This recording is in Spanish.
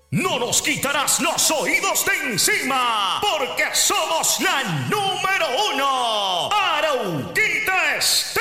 No nos quitarás los oídos de encima, porque somos la número 1. Arauquita Estéreo.